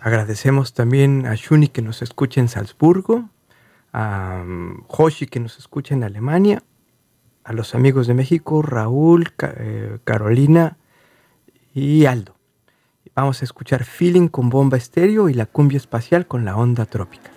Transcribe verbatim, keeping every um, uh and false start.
agradecemos también a Shuni que nos escucha en Salzburgo, a um, Hoshi que nos escucha en Alemania, a los amigos de México, Raúl, Ca- eh, Carolina y Aldo. Vamos a escuchar Feeling con Bomba Estéreo y la cumbia espacial con la onda trópica.